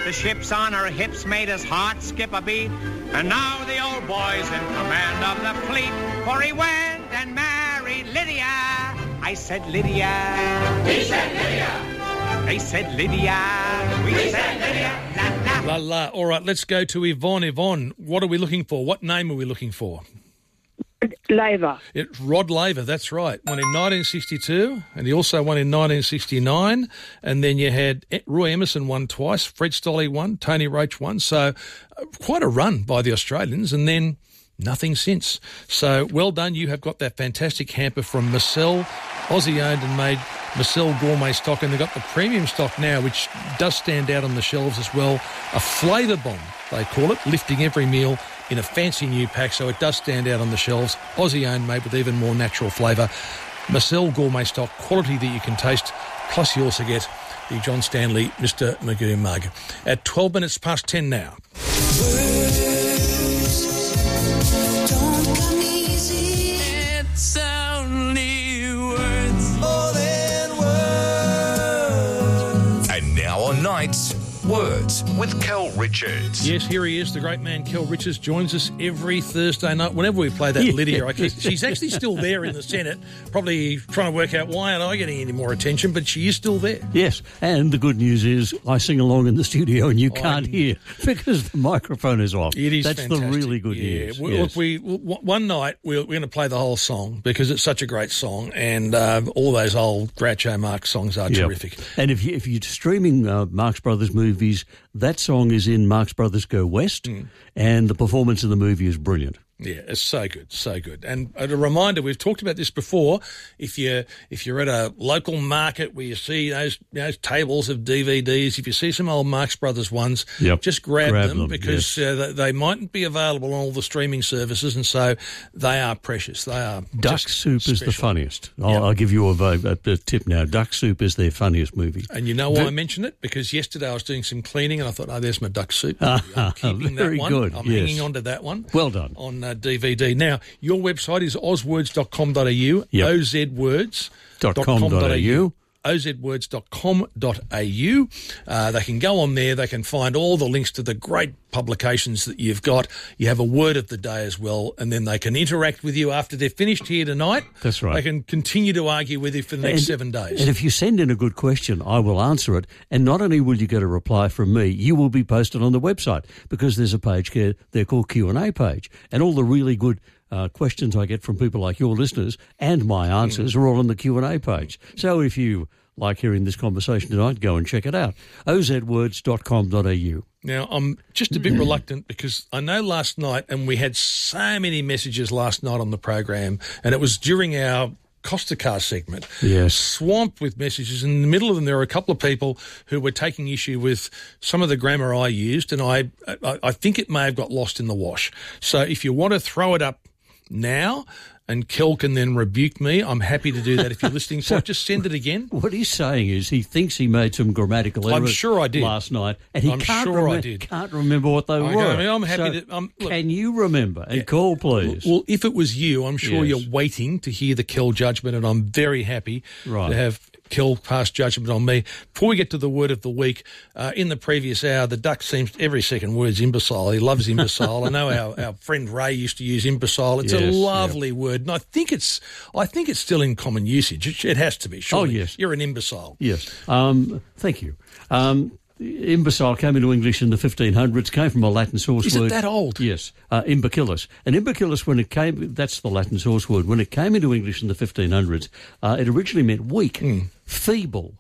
The ships on her hips made his heart skip a beat. And now the old boy's in command of the fleet. For he went and married Lydia. I said Lydia. He said Lydia. They said Lydia. We said Lydia. La, la. La la. All right, let's go to Yvonne. Yvonne, what are we looking for? What name are we looking for? Laver. It's Rod Laver, that's right. Won in 1962, and he also won in 1969. And then you had Roy Emerson won twice, Fred Stolle won, Tony Roach won. So quite a run by the Australians, and then nothing since. So well done. You have got that fantastic hamper from Marcel, Aussie-owned and made Marcel Gourmet stock, and they've got the premium stock now, which does stand out on the shelves as well. A flavour bomb, they call it, lifting every meal in a fancy new pack, so it does stand out on the shelves. Aussie-owned, made with even more natural flavour. Marcel Gourmet stock, quality that you can taste, plus you also get the John Stanley Mr. Magoo mug. At 12 minutes past 10 now. It's only words. More than words. And now on Nights, Words with Kel Richards. Yes, here he is, the great man Kel Richards, joins us every Thursday night. Whenever we play that Lydia, she's actually still there in the Senate, probably trying to work out why aren't I getting any more attention, but she is still there. Yes, and the good news is I sing along in the studio and you can't hear because the microphone is off. It is That's fantastic. the really good news. Look, one night we're going to play the whole song because it's such a great song, and all those old Groucho Marx songs are terrific. And if you're streaming Marx Brothers movies, that song is in Marx Brothers Go West, and the performance in the movie is brilliant. Yeah, it's so good, so good. And a reminder, we've talked about this before. If you're at a local market where you see those tables of DVDs, if you see some old Marx Brothers ones, just grab them because they mightn't be available on all the streaming services, and so they are precious. They are. Duck Soup is the funniest. I'll give you a tip now. Duck Soup is their funniest movie. And you know why I mention it? Because yesterday I was doing some cleaning and I thought, there's my Duck Soup. I'm keeping very that one. good. I'm hanging on to that one. Well done. On DVD. Now, your website is ozwords.com.au, ozwords.com.au, ozwords.com.au. They can go on there. They can find all the links to the great publications that you've got. You have a word of the day as well, and then they can interact with you after they're finished here tonight. That's right. They can continue to argue with you for the next 7 days. And if you send in a good question, I will answer it. And not only will you get a reply from me, you will be posted on the website because there's a page they're called Q&A page. And all the really good questions I get from people like your listeners and my answers are all on the Q&A page. So if you like hearing this conversation tonight, go and check it out. ozwords.com.au. Now, I'm just a bit reluctant because I know last night, and we had so many messages last night on the program, and it was during our Costa Car segment, swamped with messages. In the middle of them, there were a couple of people who were taking issue with some of the grammar I used, and I think it may have got lost in the wash. So if you want to throw it up now, and Kel can then rebuke me, I'm happy to do that if you're listening. So just send it again. What he's saying is he thinks he made some grammatical errors I'm sure I did. last night, and he can't remember what they were. I mean, I'm happy can you remember? And call, please. Well, if it was you, I'm sure you're waiting to hear the Kel judgment, and I'm very happy to have Kel pass judgment on me. Before we get to the word of the week, in the previous hour, the duck seems every second word's imbecile. He loves imbecile. I know our friend Ray used to use imbecile. It's a lovely word, and I think it's still in common usage. It has to be. Surely. Oh yes, you're an imbecile. Yes. Thank you. Imbecile came into English in the 1500s, came from a Latin source word. Is it that old? Yes, imbecillus. And imbecillus, when it came, that's the Latin source word. When it came into English in the 1500s, it originally meant weak, feeble,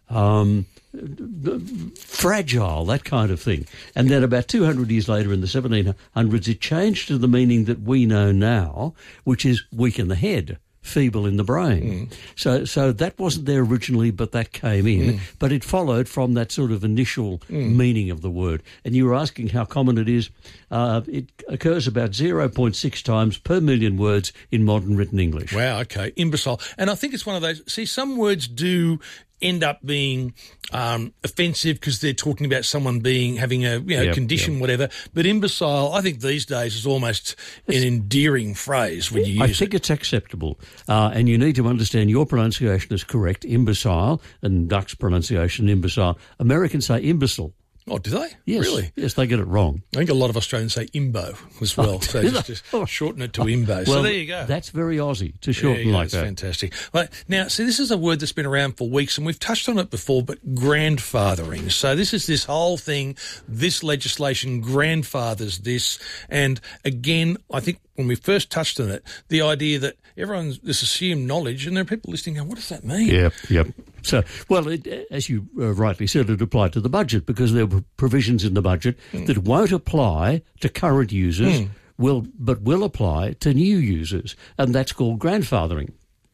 fragile, that kind of thing. And then about 200 years later in the 1700s, it changed to the meaning that we know now, which is weak in the head, feeble in the brain. So that wasn't there originally, but that came in. But it followed from that sort of initial meaning of the word. And you were asking how common it is. It occurs about 0.6 times per million words in modern written English. Wow, okay. Imbecile. And I think it's one of those, see, some words do end up being offensive because they're talking about someone having a condition, whatever. But imbecile, I think these days is almost an endearing phrase when you use it. I think it's acceptable. And you need to understand your pronunciation is correct, imbecile, and Duck's pronunciation, imbecile. Americans say imbecile. Oh, do they? Yes. Really? Yes, they get it wrong. I think a lot of Australians say imbo as well. So just shorten it to imbo. So Well, there you go. That's very Aussie to shorten Yeah, like it's that. fantastic. Right, now, see, this is a word that's been around for weeks, and we've touched on it before, but grandfathering. So this whole thing, this legislation grandfathers this, and again, I think when we first touched on it, the idea that everyone's this assumed knowledge, and there are people listening going, what does that mean? Yep. So, well, as you rightly said, it applied to the budget because there were provisions in the budget that won't apply to current users, but will apply to new users, and that's called grandfathering.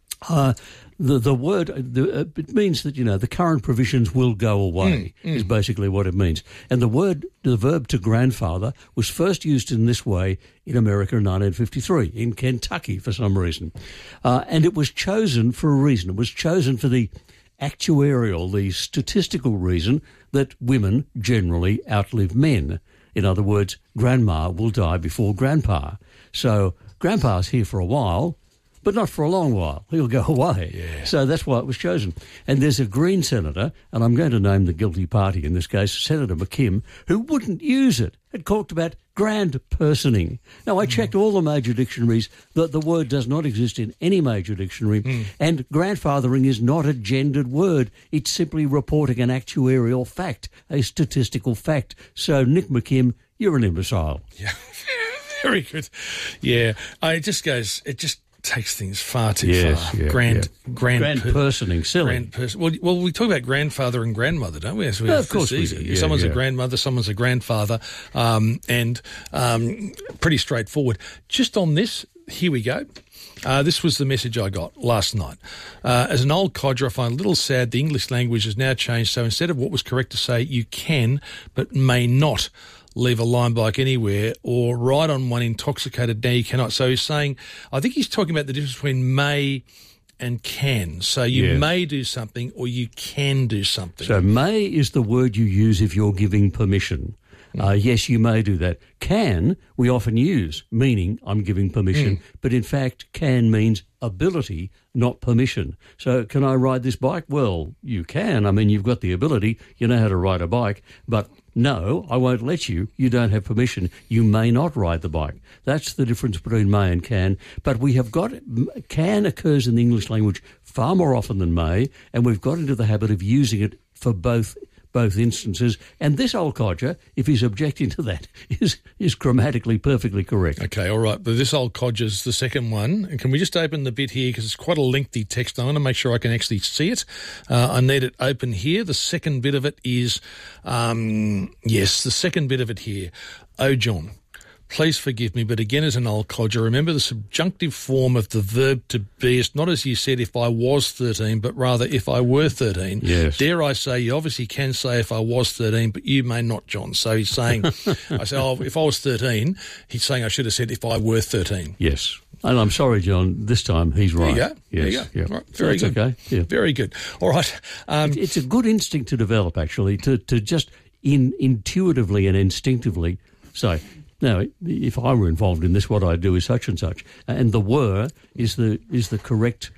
The word, it means that, the current provisions will go away, is basically what it means. And the verb to grandfather was first used in this way in America in 1953, in Kentucky for some reason. And it was chosen for a reason. It was chosen for the statistical reason that women generally outlive men. In other words, grandma will die before grandpa. So grandpa's here for a while, but not for a long while. He'll go away. Yeah. So that's why it was chosen. And there's a Green senator, and I'm going to name the guilty party in this case, Senator McKim, who wouldn't use it. It talked about grand-personing. Now, I checked all the major dictionaries. The word does not exist in any major dictionary, and grandfathering is not a gendered word. It's simply reporting an actuarial fact, a statistical fact. So, Nick McKim, you're an imbecile. Yeah, very good. Yeah, it just takes things far too far. Grand-personing, silly. Well, we talk about grandfather and grandmother, don't we? Of course we do. Yeah, someone's a grandmother, someone's a grandfather, and pretty straightforward. Just on this, here we go. This was the message I got last night. As an old codger, I find it a little sad the English language has now changed, so instead of what was correct to say, you can but may not leave a line bike anywhere or ride on one intoxicated, now you cannot. So he's saying, I think he's talking about the difference between may and can. So you may do something or you can do something. So may is the word you use if you're giving permission. Yes, you may do that. Can, we often use, meaning I'm giving permission, but in fact can means ability, not permission. So can I ride this bike? Well, you can. I mean, you've got the ability, you know how to ride a bike, but no, I won't let you. You don't have permission. You may not ride the bike. That's the difference between may and can. But we have got, can occurs in the English language far more often than may, and we've got into the habit of using it for both instances, and this old codger, if he's objecting to that, is grammatically perfectly correct. Okay, all right, but this old codger's the second one. And can we just open the bit here, because it's quite a lengthy text. I want to make sure I can actually see it. I need it open here. The second bit of it is, the second bit of it here. Oh, John, please forgive me, but again, as an old codger, remember the subjunctive form of the verb to be. It's not as you said, if I was 13, but rather if I were 13. Yes. Dare I say, you obviously can say if I was 13, but you may not, John. So he's saying, I say, if I was 13, he's saying I should have said if I were 13. Yes. And I'm sorry, John, this time he's right. There you go. Yes. There you go. Yeah. Right. Very good. Okay. Yeah. Very good. All right. It's a good instinct to develop, actually, to just intuitively and instinctively say, now, if I were involved in this, what I'd do is such and such. And the were is the correct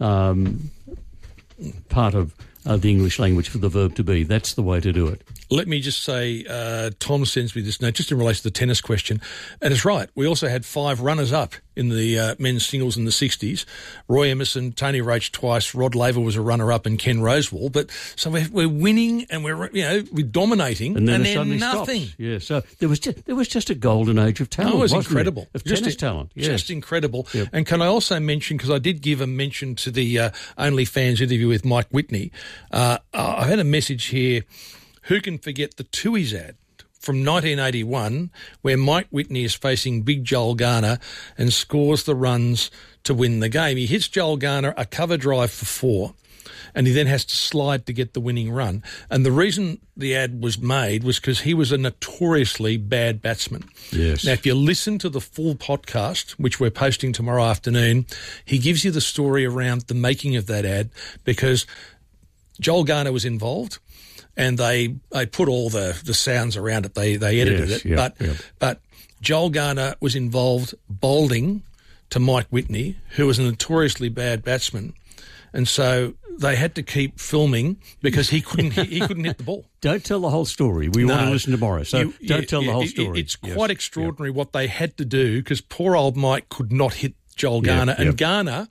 part of the English language for the verb to be. That's the way to do it. Let me just say, Tom sends me this note just in relation to the tennis question. And it's right. We also had 5 runners-up in the men's singles in the 60s. Roy Emerson, Tony Roach twice, Rod Laver was a runner-up, and Ken Rosewall. But so we're winning and we're dominating, and then nothing. Stops. Yeah, so there was just a golden age of talent. Oh, it was wasn't incredible. It? Of tennis talent. Yes. Just incredible. Yep. And can I also mention, because I did give a mention to the OnlyFans interview with Mike Whitney, I had a message here. Who can forget the Tui's ad from 1981 where Mike Whitney is facing Big Joel Garner and scores the runs to win the game? He hits Joel Garner a cover drive for 4 and he then has to slide to get the winning run. And the reason the ad was made was because he was a notoriously bad batsman. Yes. Now, if you listen to the full podcast, which we're posting tomorrow afternoon, he gives you the story around the making of that ad, because Joel Garner was involved. And they put all the sounds around it. They edited it. Yep, but Joel Garner was involved bowling to Mike Whitney, who was a notoriously bad batsman. and so they had to keep filming because he couldn't hit the ball. Don't tell the whole story. We want to listen tomorrow, so don't tell the whole story. It's quite extraordinary what they had to do because poor old Mike could not hit Joel Garner. And Garner,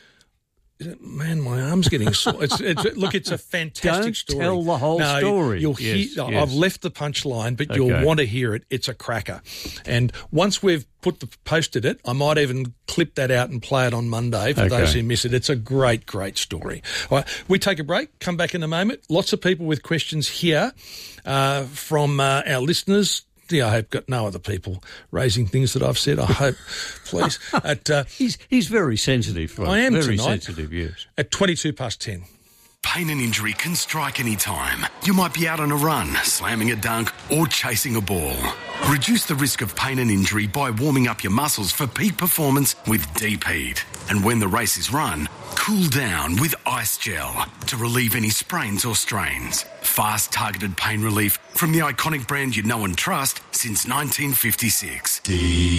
man, my arm's getting sore. It's a fantastic story. Don't tell the whole story. You'll hear, I've left the punchline, but you'll want to hear it. It's a cracker. And once we've posted it, I might even clip that out and play it on Monday for those who miss it. It's a great, great story. All right, we take a break, come back in a moment. Lots of people with questions here from our listeners. Yeah, I've got no other people raising things that I've said. I hope, please. He's very sensitive. Right? I am very tonight. Sensitive, yes. At 10:22. Pain and injury can strike any time. You might be out on a run, slamming a dunk, or chasing a ball. Reduce the risk of pain and injury by warming up your muscles for peak performance with Deep Heat. And when the race is run, cool down with Ice Gel to relieve any sprains or strains. Fast, targeted pain relief from the iconic brand you know and trust since 1956. Deep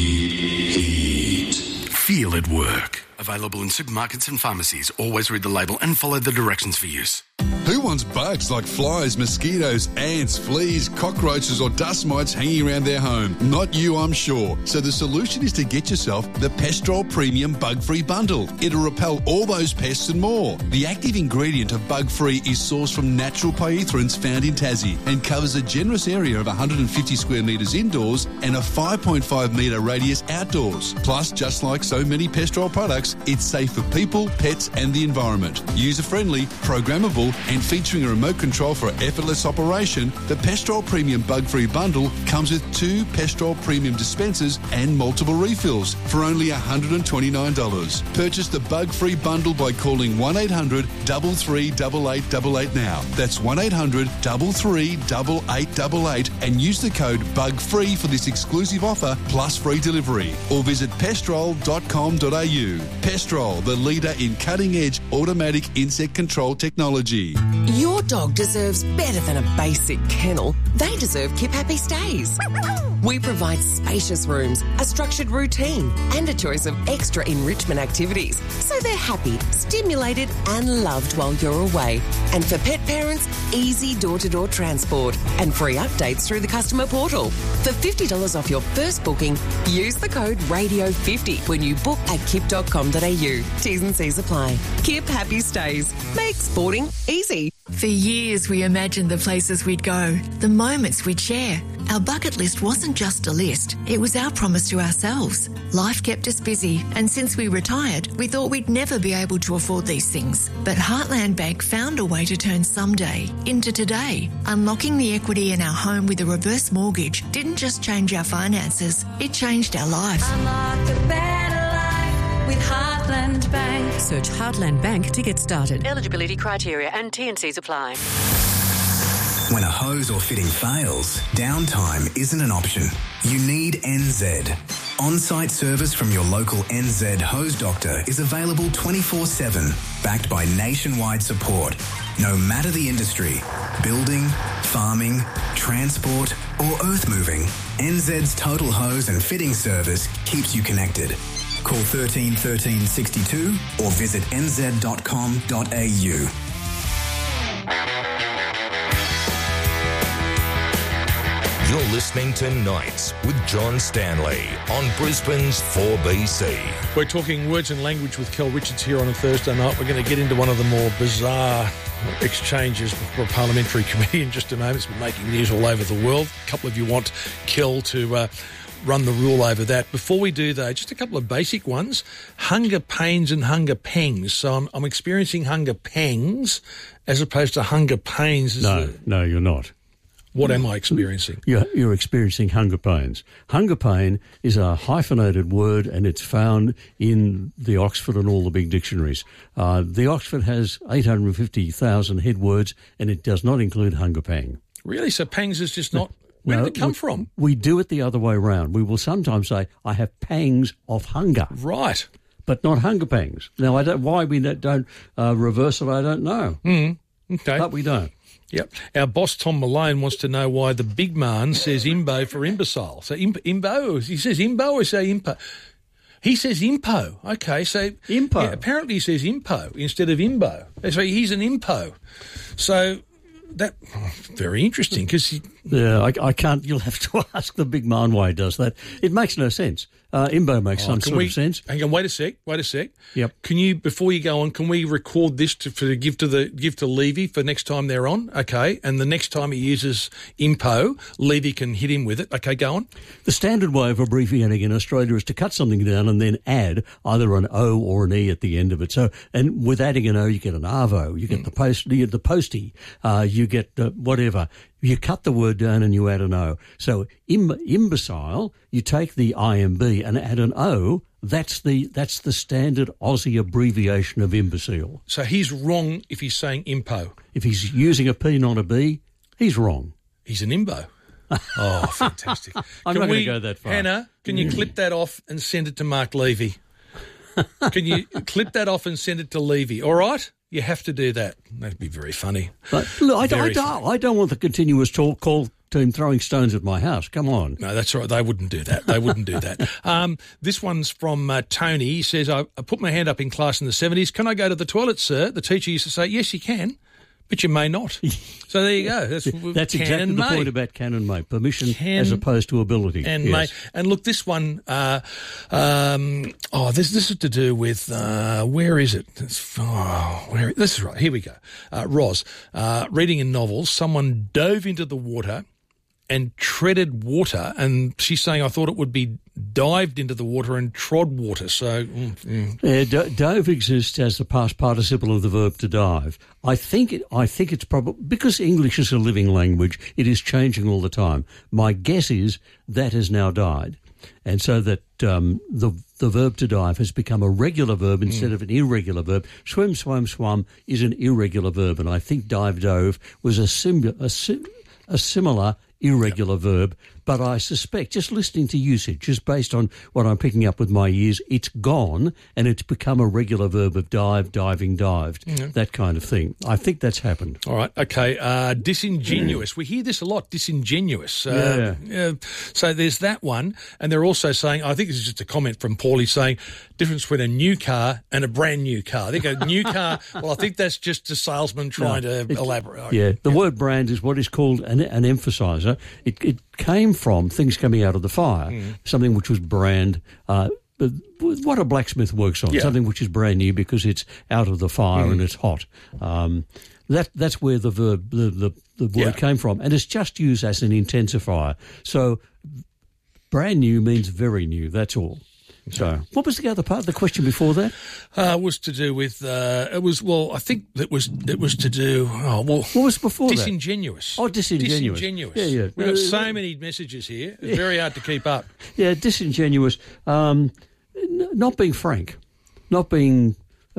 Heat. Feel it work. Available in supermarkets and pharmacies. Always read the label and follow the directions for use. Who wants bugs like flies, mosquitoes, ants, fleas, cockroaches or dust mites hanging around their home? Not you, I'm sure. So the solution is to get yourself the Pestrol Premium Bug-Free Bundle. It'll repel all those pests and more. The active ingredient of Bug-Free is sourced from natural pyrethroids found in Tassie and covers a generous area of 150 square metres indoors and a 5.5 metre radius outdoors. Plus, just like so many Pestrol products, it's safe for people, pets and the environment. User-friendly, programmable and featuring a remote control for effortless operation, the Pestrol Premium Bug-Free Bundle comes with 2 Pestrol Premium dispensers and multiple refills for only $129. Purchase the Bug-Free Bundle by calling 1800 33 8888 now. That's 1800 33 8888 and use the code BUGFREE for this exclusive offer plus free delivery. Or visit pestrol.com.au. Pestrol, the leader in cutting-edge automatic insect control technology. Your dog deserves better than a basic kennel. They deserve Kip Happy Stays. We provide spacious rooms, a structured routine, and a choice of extra enrichment activities, so they're happy, stimulated, and loved while you're away. And for pet parents, easy door-to-door transport and free updates through the customer portal. For $50 off your first booking, use the code RADIO50 when you book at kip.com.au. T's and C's apply. Kip Happy Stays. Make sporting easy. For years, we imagined the places we'd go, the moments we'd share. Our bucket list wasn't just a list, it was our promise to ourselves. Life kept us busy, and since we retired, we thought we'd never be able to afford these things. But Heartland Bank found a way to turn someday into today. Unlocking the equity in our home with a reverse mortgage didn't just change our finances, it changed our lives. Unlock a better life with Heartland Bank. Search Heartland Bank to get started. Eligibility criteria and T&Cs apply. When a hose or fitting fails, downtime isn't an option. You need NZ. On-site service from your local NZ hose doctor is available 24/7, backed by nationwide support. No matter the industry, building, farming, transport or earth moving, NZ's total hose and fitting service keeps you connected. Call 13 13 62 or visit nz.com.au. You're listening to Nights with John Stanley on Brisbane's 4BC. We're talking words and language with Kel Richards here on a Thursday night. We're going to get into one of the more bizarre exchanges before a parliamentary committee in just a moment. It's been making news all over the world. A couple of you want Kel to run the rule over that. Before we do, though, just a couple of basic ones. Hunger pains and hunger pangs. So I'm experiencing hunger pangs as opposed to hunger pains. No, you're not. What am I experiencing? You're experiencing hunger pains. Hunger pain is a hyphenated word and it's found in the Oxford and all the big dictionaries. The Oxford has 850,000 head words and it does not include hunger pang. Really? So pangs is just not... Where did it come from? We do it the other way around. We will sometimes say, I have pangs of hunger. Right. But not hunger pangs. Now, why we don't reverse it, I don't know. Okay. But we don't. Yep. Our boss, Tom Malone, wants to know why the big man says imbo for imbecile. So imbo, he says imbo or say impo? He says impo. Okay, so Impo. Yeah, apparently he says impo instead of imbo. So he's an impo. So that very interesting because Yeah, I can't. You'll have to ask the big man why he does that. It makes no sense. Imbo makes some sort of sense. Hang on, wait a sec. Yep. Can you, before you go on, can we record this to give to Levy for next time they're on? Okay, and the next time he uses impo, Levy can hit him with it. Okay, go on. The standard way of abbreviating in Australia is to cut something down and then add either an O or an E at the end of it. So, and with adding an O, you get an arvo, you get the postie, you get whatever. You cut the word down and you add an O. So imbecile, you take the IMB and add an O. That's the standard Aussie abbreviation of imbecile. So he's wrong if he's saying impo. If he's using a P, not a B, he's wrong. He's an imbo. Oh, fantastic. I'm not going to go that far. Hannah, can you clip that off and send it to Mark Levy? Can you clip that off and send it to Levy? All right? You have to do that. That'd be very funny. But look, I don't want the continuous call team throwing stones at my house. Come on. No, that's right. They wouldn't do that. This one's from Tony. He says, I put my hand up in class in the 70s. Can I go to the toilet, sir? The teacher used to say, yes, you can, but you may not. So there you go. That's exactly the point about can and may. Permission as opposed to ability. And yes. may. And look, this one, this is to do with, where is it? This is right. Here we go. Roz, reading in novels, someone dove into the water and treaded water, and she's saying, I thought it would be dived into the water and trod water. So, dove exists as the past participle of the verb to dive. I think it's probably because English is a living language. It is changing all the time. My guess is that has now died, and so that the verb to dive has become a regular verb instead of an irregular verb. Swim, swam, swum is an irregular verb, and I think dive, dove was a similar irregular verb, but I suspect, just listening to usage, just based on what I'm picking up with my ears, it's gone and it's become a regular verb of dive, diving, dived, that kind of thing. I think that's happened. All right, okay. Disingenuous. We hear this a lot, disingenuous. So there's that one, and they're also saying, I think this is just a comment from Paulie saying, difference between a new car and a brand new car. I think a new car, well, I think that's just a salesman trying to elaborate. Yeah, the word brand is what is called an emphasizer. It came from things coming out of the fire, something which was brand, what a blacksmith works on, something which is brand new because it's out of the fire and it's hot. That's where the verb, the word came from, and it's just used as an intensifier. So brand new means very new, that's all. So, what was the other part of the question before that? Was to do with I think it was to do. What was before disingenuous. That? Disingenuous. Disingenuous. Yeah. We've got so many messages here. It's very hard to keep up. Yeah, disingenuous. Not being frank, not being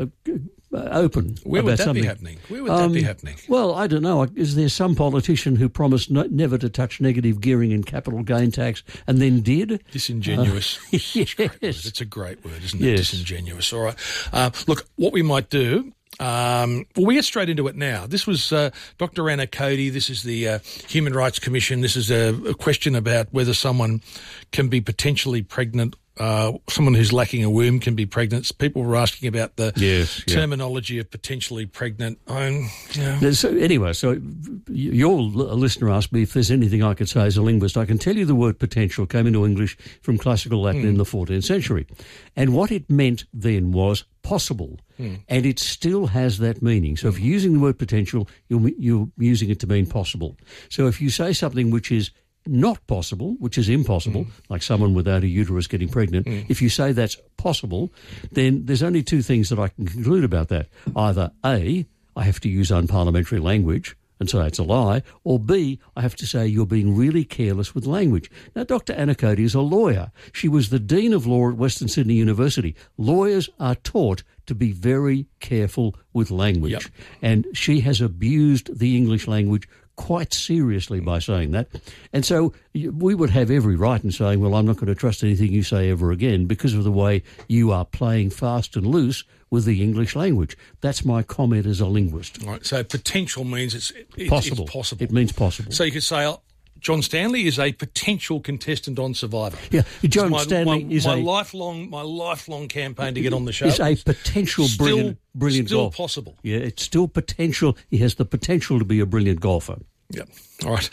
open. Where would about that something. be happening? Where would that be happening? Well, I don't know. Is there some politician who promised never to touch negative gearing and capital gain tax and then did? Disingenuous. Yes. It's a great word, isn't it? Yes. Disingenuous. All right. Look, what we might do, we get straight into it now. This was Dr. Anna Cody. This is the Human Rights Commission. This is a question about whether someone can be potentially pregnant. Someone who's lacking a womb can be pregnant. People were asking about the terminology of potentially pregnant. So anyway, your listener asked me if there's anything I could say as a linguist. I can tell you the word potential came into English from classical Latin in the 14th century. And what it meant then was possible. And it still has that meaning. So if you're using the word potential, you're using it to mean possible. So if you say something which is not possible, which is impossible, like someone without a uterus getting pregnant, if you say that's possible, then there's only two things that I can conclude about that. Either A, I have to use unparliamentary language and so it's a lie, or B, I have to say you're being really careless with language. Now, Dr. Anna Cody is a lawyer. She was the Dean of Law at Western Sydney University. Lawyers are taught to be very careful with language, and she has abused the English language quite seriously by saying that. And so we would have every right in saying, well, I'm not going to trust anything you say ever again because of the way you are playing fast and loose with the English language. That's my comment as a linguist. Right, so potential means it's possible. It's possible. It means possible. So you could say, John Stanley is a potential contestant on Survivor. Yeah, John Stanley is my lifelong campaign to get on the show. Is a potential brilliant still golfer. Possible. Yeah, it's still potential. He has the potential to be a brilliant golfer. Yep. All right.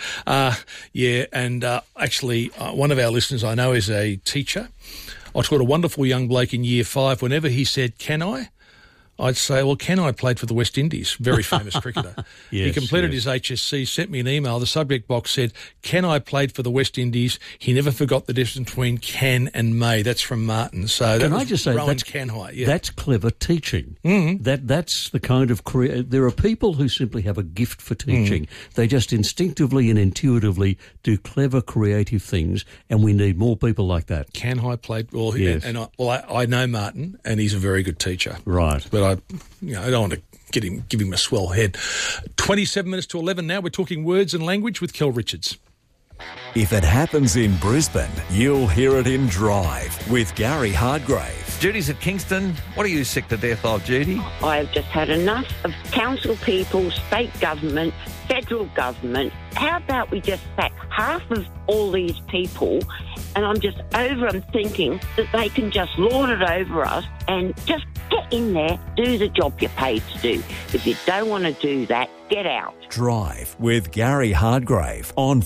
Actually, one of our listeners I know is a teacher. I taught a wonderful young bloke in Year 5. Whenever he said, "Can I?" I'd say, well, Kenai played for the West Indies, very famous cricketer. He completed his HSC, sent me an email. The subject box said, Kenai played for the West Indies. He never forgot the difference between can and may. That's from Martin. So can I just say Rowan's Kenai. Yeah. That's clever teaching. Mm-hmm. That's the kind of career. There are people who simply have a gift for teaching. They just instinctively and intuitively do clever, creative things, and we need more people like that. Kenai played well, yes. I know Martin, and he's a very good teacher. Right. But I don't want to give him a swell head. 27 minutes to 11 now. We're talking words and language with Kel Richards. If it happens in Brisbane, you'll hear it in Drive with Gary Hardgrave. Judy's at Kingston. What are you sick to death of, Judy? I've just had enough of council people, state government, federal government. How about we just sack half of all these people? And I'm thinking that they can just lord it over us and just get in there, do the job you're paid to do. If you don't want to do that, get out. Drive with Gary Hardgrave on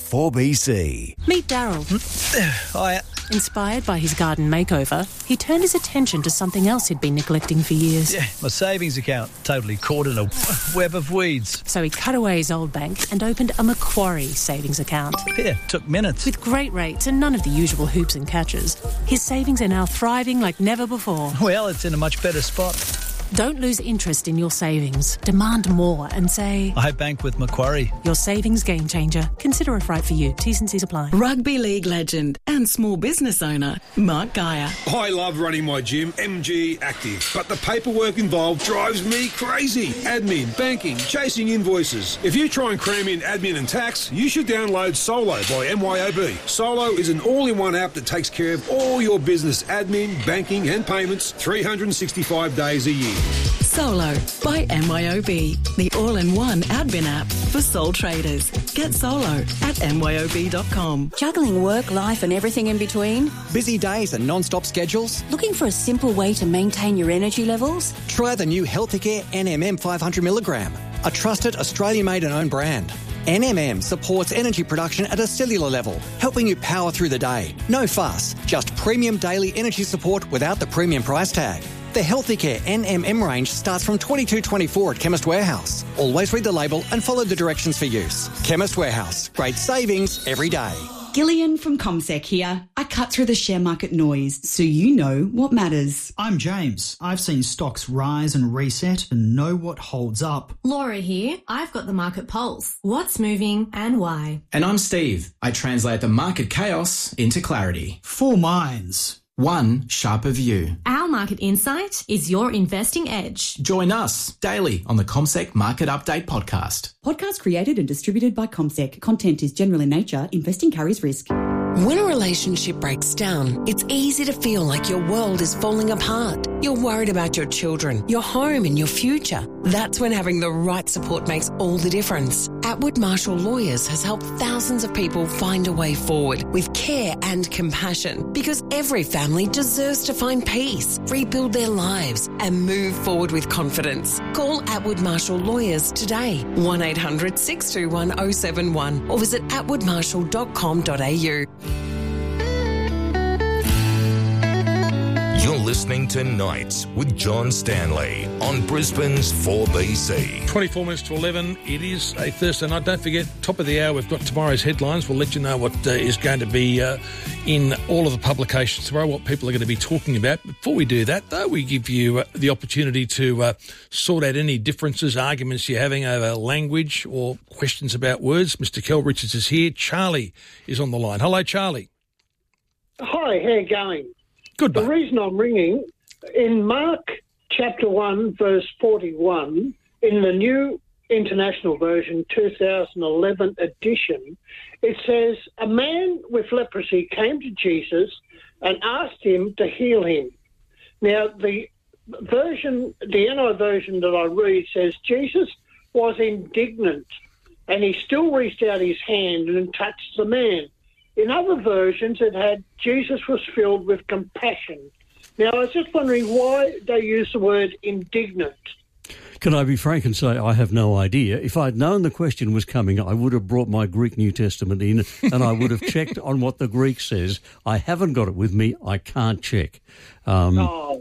4BC. Meet Daryl. Hiya. Inspired by his garden makeover, he turned his attention to something else he'd been neglecting for years. Yeah, my savings account, totally caught in a web of weeds. So he cut away his old bank and opened a Macquarie savings account. Yeah, took minutes. With great rates and none of the usual hoops and catches, his savings are now thriving like never before. Well, it's in a much better spot. Don't lose interest in your savings. Demand more and say, I bank with Macquarie. Your savings game changer. Consider if right for you. T's and C's apply. Rugby league legend and small business owner, Mark Geyer. I love running my gym, MG Active, but the paperwork involved drives me crazy. Admin, banking, chasing invoices. If you try and cram in admin and tax, you should download Solo by MYOB. Solo is an all-in-one app that takes care of all your business admin, banking and payments 365 days a year. Solo by MYOB, the all-in-one admin app for sole traders. Get Solo at myob.com. Juggling work, life and everything in between? Busy days and non-stop schedules? Looking for a simple way to maintain your energy levels? Try the new Healthicare NMM 500mg, a trusted Australian-made and owned brand. NMM supports energy production at a cellular level, helping you power through the day. No fuss, just premium daily energy support without the premium price tag. The Healthicare NMM range starts from $22.24 at Chemist Warehouse. Always read the label and follow the directions for use. Chemist Warehouse. Great savings every day. Gillian from CommSec here. I cut through the share market noise so you know what matters. I'm James. I've seen stocks rise and reset and know what holds up. Laura here. I've got the market pulse. What's moving and why? And I'm Steve. I translate the market chaos into clarity. 4 minds. One sharper view. Our market insight is your investing edge. Join us daily on the CommSec Market Update podcast. Podcast created and distributed by CommSec. Content is general in nature. Investing carries risk. When a relationship breaks down, it's easy to feel like your world is falling apart. You're worried about your children, your home and your future. That's when having the right support makes all the difference. Atwood Marshall Lawyers has helped thousands of people find a way forward with care and compassion, because every family deserves to find peace, rebuild their lives and move forward with confidence. Call Atwood Marshall Lawyers today, 1800 621 071 or visit atwoodmarshall.com.au. You're listening to Nights with John Stanley on Brisbane's 4BC. 24 minutes to 11. It is a Thursday night. Don't forget, top of the hour, we've got tomorrow's headlines. We'll let you know what is going to be in all of the publications tomorrow, what people are going to be talking about. Before we do that, though, we give you the opportunity to sort out any differences, arguments you're having over language or questions about words. Mr. Kel Richards is here. Charlie is on the line. Hello, Charlie. Hi, how you going? Good, mate. The reason I'm ringing, in Mark chapter 1, verse 41, in the New International Version, 2011 edition, it says, a man with leprosy came to Jesus and asked him to heal him. Now, the NI version that I read says Jesus was indignant and he still reached out his hand and touched the man. In other versions, it had Jesus was filled with compassion. Now, I was just wondering why they use the word indignant. Can I be frank and say I have no idea? If I'd known the question was coming, I would have brought my Greek New Testament in and I would have checked on what the Greek says. I haven't got it with me. I can't check. Look,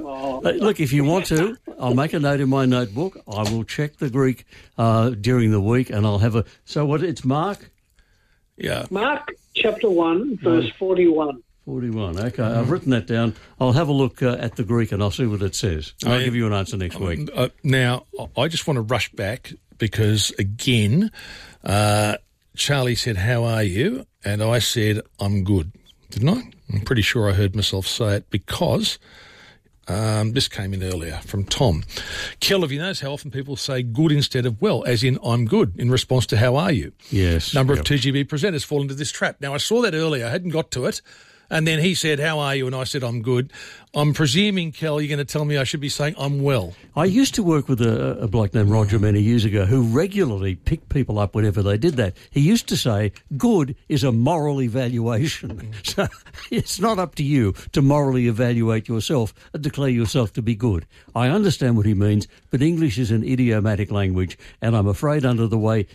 if you want to, I'll make a note in my notebook. I will check the Greek during the week and I'll have a... So what, it's Mark? Yeah. Mark chapter 1, verse 41. 41, okay. I've written that down. I'll have a look at the Greek and I'll see what it says. I'll give you an answer next week. Now, I just want to rush back because, again, Charlie said, how are you? And I said, I'm good. Didn't I? I'm pretty sure I heard myself say it because this came in earlier from Tom. Kel, have you noticed how often people say good instead of well, as in I'm good, in response to how are you? Yes. Number of 2GB presenters fall into this trap. Now, I saw that earlier. I hadn't got to it. And then he said, how are you? And I said, I'm good. I'm presuming, Kel, you're going to tell me I should be saying I'm well. I used to work with a bloke named Roger many years ago who regularly picked people up whenever they did that. He used to say, good is a moral evaluation. So it's not up to you to morally evaluate yourself and declare yourself to be good. I understand what he means, but English is an idiomatic language, and I'm afraid under the way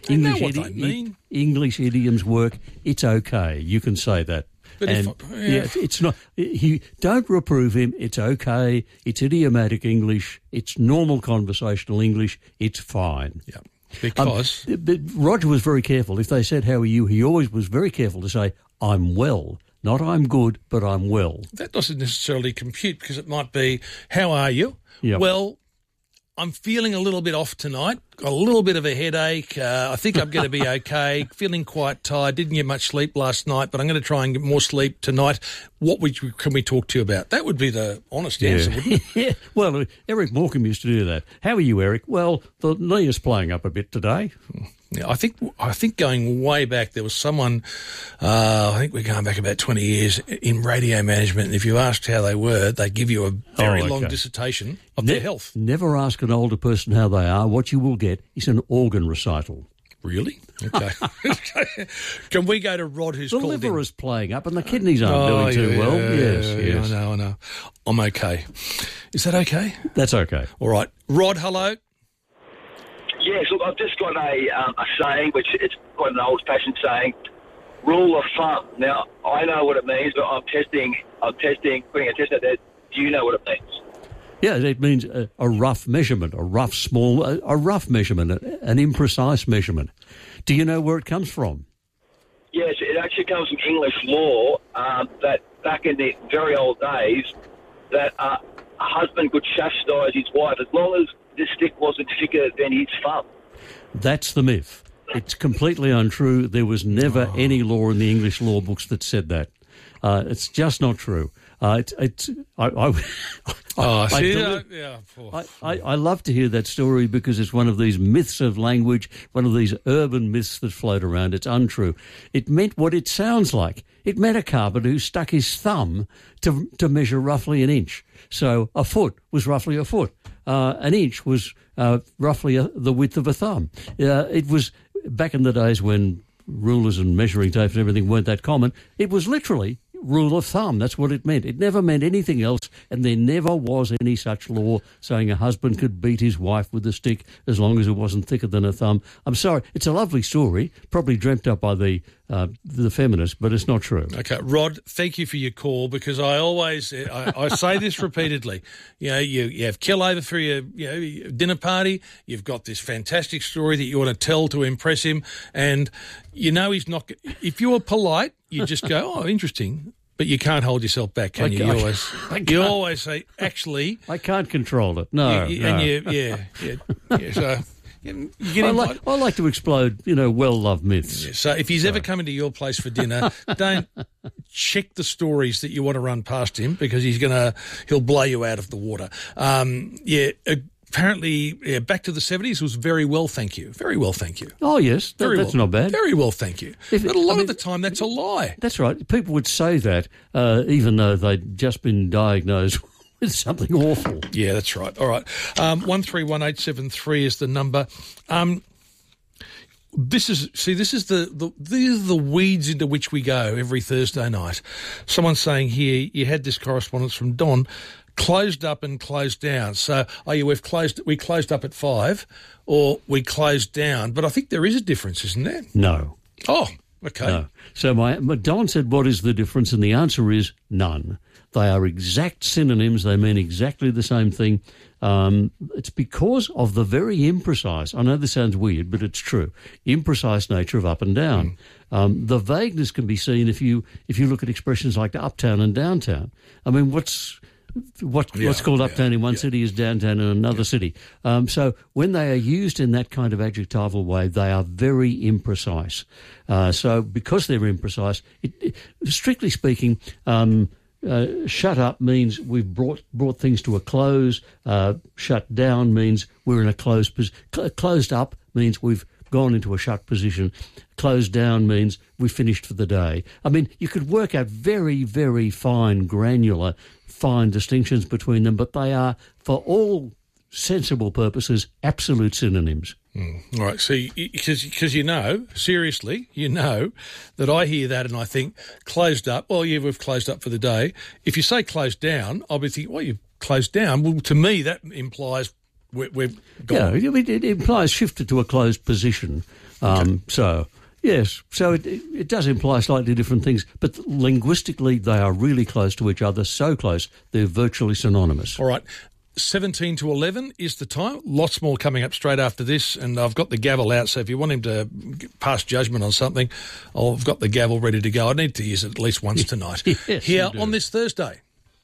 English idioms work, it's okay. You can say that. And it's not. Don't reprove him. It's okay. It's idiomatic English. It's normal conversational English. It's fine. Yeah, because but Roger was very careful. If they said, "How are you?" he always was very careful to say, "I'm well." Not "I'm good," but "I'm well." That doesn't necessarily compute because it might be, "How are you?" Yep. Well, I'm feeling a little bit off tonight. Got a little bit of a headache. I think I'm going to be okay. Feeling quite tired. Didn't get much sleep last night, but I'm going to try and get more sleep tonight. Can we talk to you about? That would be the honest answer, wouldn't it? Well, Eric Morecambe used to do that. How are you, Eric? Well, the knee is playing up a bit today. Yeah, I think going way back, there was someone, I think we're going back about 20 years, in radio management, and if you asked how they were, they give you a very long dissertation of their health. Never ask an older person how they are. What you will get is an organ recital. Really? Okay. Can we go to Rod, who's called in? The liver is playing up and the kidneys aren't doing too well. Yes. I know. I'm okay. Is that okay? That's okay. All right. Rod, hello. Yes, look, I've just got a saying, which it's quite an old-fashioned saying, rule of thumb. Now, I know what it means, but I'm testing, putting a test out there. Do you know what it means? Yeah, it means a rough measurement, a rough measurement, an imprecise measurement. Do you know where it comes from? Yes, it actually comes from English law, that back in the very old days, that a husband could chastise his wife as long as the stick wasn't thicker than his thumb. That's the myth. It's completely untrue. There was never any law in the English law books that said that. It's just not true. I love to hear that story because it's one of these myths of language, one of these urban myths that float around. It's untrue. It meant what it sounds like. It meant a carpenter who stuck his thumb to measure roughly an inch. So a foot was roughly a foot. An inch was roughly the width of a thumb. It was back in the days when rulers and measuring tapes and everything weren't that common. It was literally rule of thumb. That's what it meant. It never meant anything else, and there never was any such law saying a husband could beat his wife with a stick as long as it wasn't thicker than a thumb. I'm sorry. It's a lovely story, probably dreamt up by the feminists, but it's not true. Okay, Rod, thank you for your call because I always I say this repeatedly. You know, you have Kel over for your dinner party. You've got this fantastic story that you want to tell to impress him, and you know he's not. If you were polite, you just go, "Oh, interesting," but you can't hold yourself back, can you? You always say, "Actually, I can't control it." No, So. I like to explode, well-loved myths. Yeah, so if he's ever coming to your place for dinner, don't check the stories that you want to run past him because he'll blow you out of the water. Apparently, back to the 70s was very well, thank you. Very well, thank you. Oh, yes, that's not bad. Very well, thank you. But a lot of the time, that's a lie. That's right. People would say that even though they'd just been diagnosed with something awful. Yeah, that's right. All right. 131873 is the number. These are the weeds into which we go every Thursday night. Someone's saying here, you had this correspondence from Don, closed up and closed down. So, we closed up at 5, or we closed down. But I think there is a difference, isn't there? No. Oh, okay. No. So Don said, what is the difference? And the answer is none. They are exact synonyms. They mean exactly the same thing. It's because of the very imprecise, I know this sounds weird, but it's true, imprecise nature of up and down. The vagueness can be seen if you look at expressions like uptown and downtown. I mean, what's called uptown in one city is downtown in another city. So when they are used in that kind of adjectival way, they are very imprecise. So because they're imprecise, strictly speaking, shut up means we've brought things to a close. Shut down means we're in a closed position. Closed up means we've gone into a shut position. Closed down means we've finished for the day. I mean, you could work out very, very fine distinctions between them, but they are, for all sensible purposes, absolute synonyms. All right, so because seriously, that I hear that and I think closed up, well, yeah, we've closed up for the day. If you say closed down, I'll be thinking, well, you've closed down. Well, to me, that implies we've gone. Yeah, it implies shifted to a closed position. So, yes, so it does imply slightly different things, but linguistically they are really close to each other, so close they're virtually synonymous. All right. 17 to 11 is the time. Lots more coming up straight after this, and I've got the gavel out, so if you want him to pass judgment on something, I've got the gavel ready to go. I need to use it at least once tonight. Yes, here on this Thursday.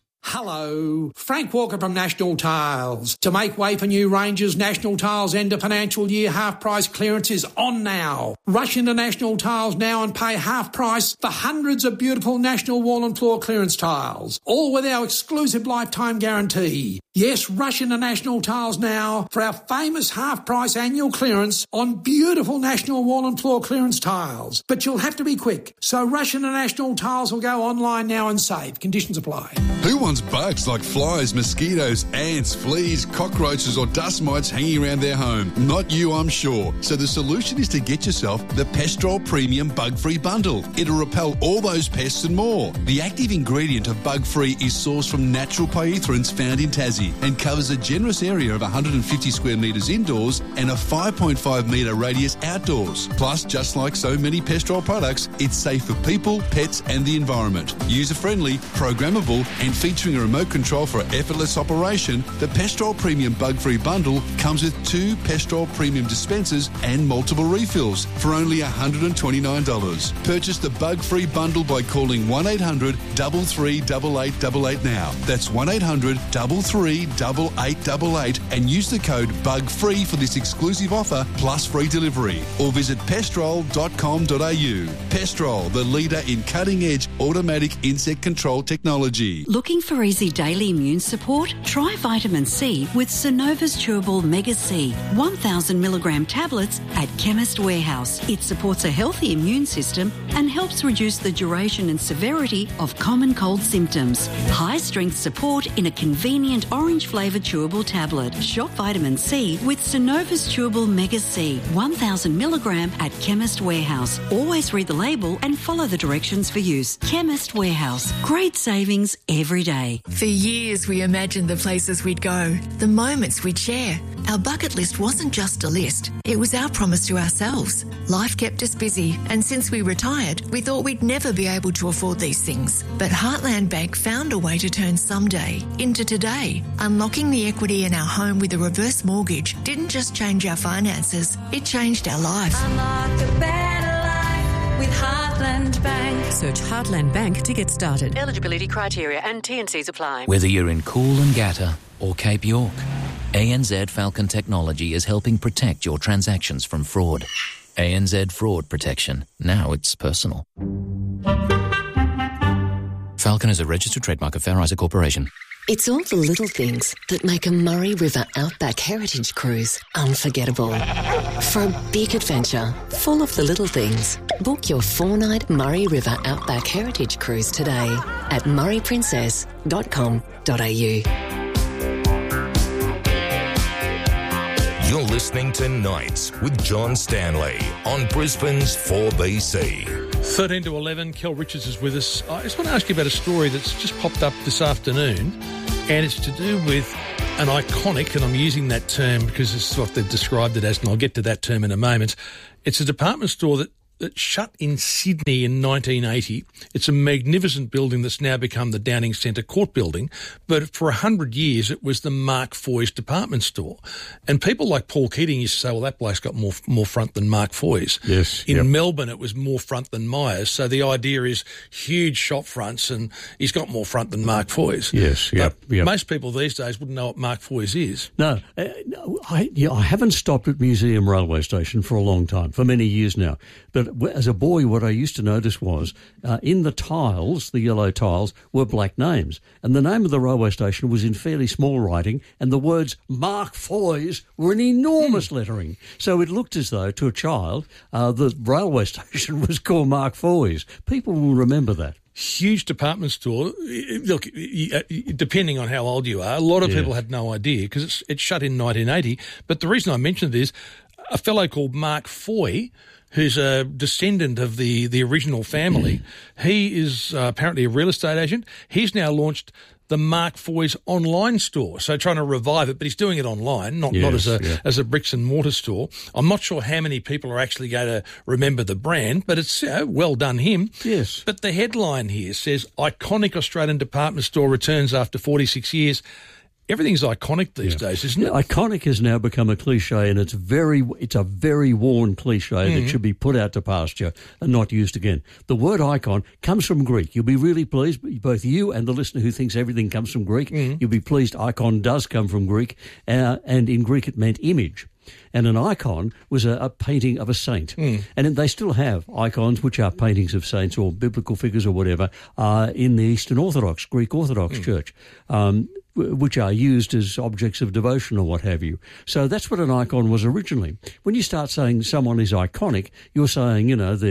Hello, Frank Walker from National Tiles. To make way for new ranges, National Tiles end of financial year half price clearance is on now. Rush into National Tiles now and pay half price for hundreds of beautiful National wall and floor clearance tiles, all with our exclusive lifetime guarantee. Yes, rush into National Tiles now for our famous half price annual clearance on beautiful National wall and floor clearance tiles. But you'll have to be quick, so rush into National Tiles or go online now and save. Conditions apply. Who wants bugs like flies, mosquitoes, ants, fleas, cockroaches or dust mites hanging around their home? Not you, I'm sure. So the solution is to get yourself the Pestrol Premium Bug-Free Bundle. It'll repel all those pests and more. The active ingredient of Bug-Free is sourced from natural pyrethrins found in Tassie and covers a generous area of 150 square metres indoors and a 5.5 metre radius outdoors. Plus, just like so many Pestrol products, it's safe for people, pets and the environment. User-friendly, programmable and featuring a remote control for effortless operation, the Pestrol Premium Bug-Free Bundle comes with 2 Pestrol Premium dispensers and multiple refills for only $129. Purchase the Bug-Free Bundle by calling 1-800-338888 now. That's 1-800-338888 and use the code BUGFREE for this exclusive offer plus free delivery. Or visit pestrol.com.au. Pestrol, the leader in cutting-edge automatic insect control technology. Looking for easy daily immune support? Try vitamin C with Synova's Chewable Mega C, 1,000 milligram tablets at Chemist Warehouse. It supports a healthy immune system and helps reduce the duration and severity of common cold symptoms. High-strength support in a convenient orange-flavoured chewable tablet. Shop vitamin C with Synova's Chewable Mega C, 1,000 milligram at Chemist Warehouse. Always read the label and follow the directions for use. Chemist Warehouse. Great savings every day. For years we imagined the places we'd go, the moments we'd share. Our bucket list wasn't just a list, it was our promise to ourselves. Life kept us busy, and since we retired, we thought we'd never be able to afford these things. But Heartland Bank found a way to turn someday into today. Unlocking the equity in our home with a reverse mortgage didn't just change our finances, it changed our life. Unlock a better life with Heartland Bank. Search Heartland Bank to get started. Eligibility criteria and T&Cs apply. Whether you're in Coolangatta or Cape York, ANZ Falcon Technology is helping protect your transactions from fraud. ANZ Fraud Protection. Now it's personal. Falcon is a registered trademark of Fair Isaac Corporation. It's all the little things that make a Murray River Outback Heritage Cruise unforgettable. For a big adventure full of the little things, book your 4-night Murray River Outback Heritage Cruise today at murrayprincess.com.au. You're listening to Nights with John Stanley on Brisbane's 4BC. 13 to 11, Kel Richards is with us. I just want to ask you about a story that's just popped up this afternoon, and it's to do with an iconic, and I'm using that term because this is what they've described it as, and I'll get to that term in a moment. It's a department store that shut in Sydney in 1980. It's a magnificent building that's now become the Downing Centre Court building, but for 100 years it was the Mark Foy's department store. And people like Paul Keating used to say, well, that bloke's got more front than Mark Foy's. Yes. In Melbourne it was more front than Myers, so the idea is huge shop fronts and he's got more front than Mark Foy's. Yes, but most people these days wouldn't know what Mark Foy's is. No, I haven't stopped at Museum Railway Station for a long time, for many years now. But as a boy, what I used to notice was in the tiles, the yellow tiles, were black names. And the name of the railway station was in fairly small writing, and the words Mark Foy's were in enormous lettering. So it looked as though, to a child, the railway station was called Mark Foy's. People will remember that. Huge department store. Look, depending on how old you are, a lot of people had no idea because it shut in 1980. But the reason I mentioned it is a fellow called Mark Foy, who's a descendant of the original family. He is apparently a real estate agent. He's now launched the Mark Foy's online store, so trying to revive it, but he's doing it online, not as a bricks and mortar store. I'm not sure how many people are actually going to remember the brand, but it's well done him. Yes. But the headline here says, iconic Australian department store returns after 46 years. Everything's iconic these days, isn't it? Iconic has now become a cliche, and it's a very worn cliche that should be put out to pasture and not used again. The word icon comes from Greek. You'll be really pleased, both you and the listener who thinks everything comes from Greek, you'll be pleased icon does come from Greek, and in Greek it meant image. And an icon was a painting of a saint. And they still have icons, which are paintings of saints or biblical figures or whatever, in the Eastern Orthodox, Greek Orthodox Church, which are used as objects of devotion or what have you. So that's what an icon was originally. When you start saying someone is iconic, you're saying,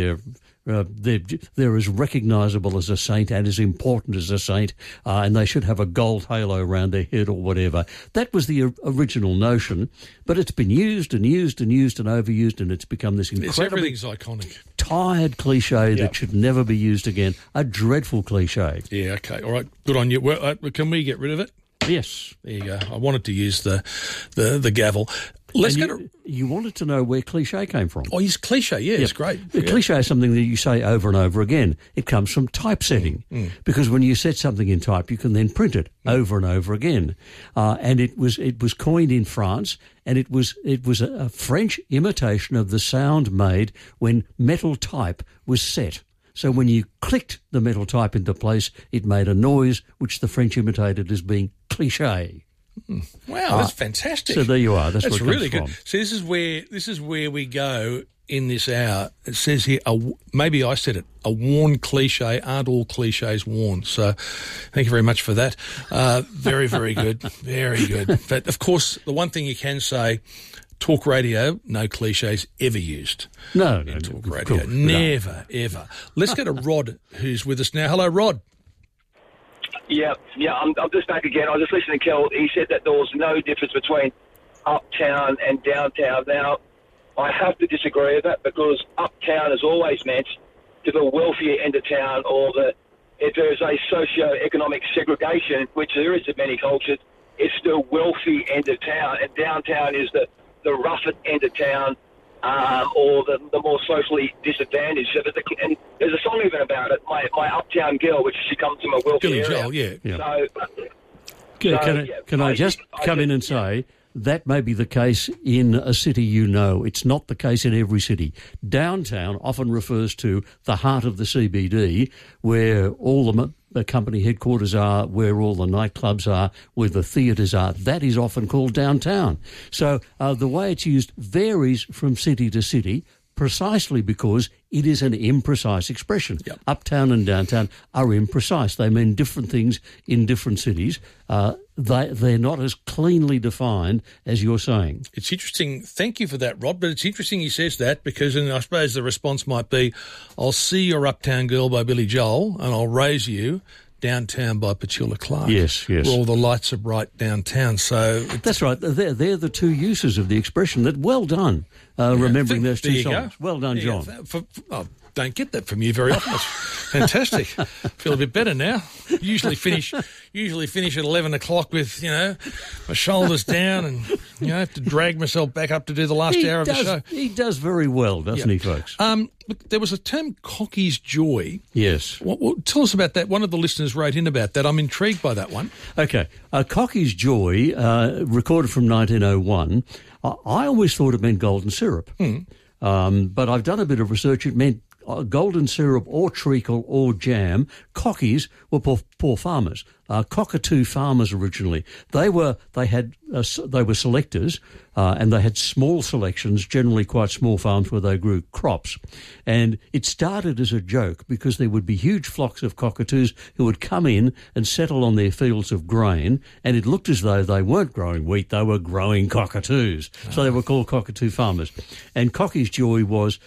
they're as recognisable as a saint and as important as a saint, and they should have a gold halo around their head or whatever. That was the original notion, but it's been used and used and used and overused, and it's become this incredibly everything's iconic, tired cliche that should never be used again. A dreadful cliche. Yeah, okay. All right, good on you. Well, can we get rid of it? Yes. There you go. I wanted to use the gavel. You wanted to know where cliche came from. Oh, yes, cliche, it's great. The cliche is something that you say over and over again. It comes from typesetting, because when you set something in type, you can then print it over and over again. And it was coined in France, and it was a French imitation of the sound made when metal type was set. So when you clicked the metal type into place, it made a noise which the French imitated as being cliché. Wow, that's fantastic. So there you are. That's where it really comes from. So this is where we go in this hour. It says here, maybe I said it, a worn cliche. Aren't all cliches worn? So thank you very much for that. Very, very good. Very good. But of course, the one thing you can say, talk radio, no cliches ever used. No, talk radio. Cool. Never, ever. Let's go to Rod, who's with us now. Hello, Rod. Yeah, I'm just back again. I was just listening to Kel. He said that there was no difference between uptown and downtown. Now, I have to disagree with that because uptown has always meant to the wealthier end of town, or if there is a socio-economic segregation, which there is in many cultures, it's the wealthy end of town, and downtown is the rougher end of town, or the more socially disadvantaged. So and there's a song even about it, my uptown girl, which she comes from a wealthy Billy area. Joel, yeah. Can I just come in and say that may be the case in a city you know. It's not the case in every city. Downtown often refers to the heart of the CBD, where all the company headquarters are, where all the nightclubs are, where the theatres are. That is often called downtown. So the way it's used varies from city to city, precisely because it is an imprecise expression. Yep. Uptown and downtown are imprecise. They mean different things in different cities. They're not as cleanly defined as you're saying. It's interesting. Thank you for that, Rod. But it's interesting he says that because, and I suppose the response might be, I'll see your Uptown Girl by Billy Joel and I'll raise you downtown by Petula Clark. Yes. Where all the lights are bright downtown. So that's right. They're the two uses of the expression. That well done, remembering those two songs. Go. Well done, John. Don't get that from you very often. It's fantastic. Feel a bit better now. Usually finish at 11 o'clock with, my shoulders down and, have to drag myself back up to do the last hour of the show. He does very well, doesn't he, folks? Look, there was a term, Cocky's Joy. Yes. Tell us about that. One of the listeners wrote in about that. I'm intrigued by that one. Okay. Cocky's Joy, recorded from 1901, I always thought it meant golden syrup. But I've done a bit of research. It meant golden syrup or treacle or jam. Cockies were poor farmers, cockatoo farmers originally. They were selectors, and they had small selections, generally quite small farms where they grew crops. And it started as a joke because there would be huge flocks of cockatoos who would come in and settle on their fields of grain, and it looked as though they weren't growing wheat, they were growing cockatoos. So they were called cockatoo farmers. And Cocky's Joy was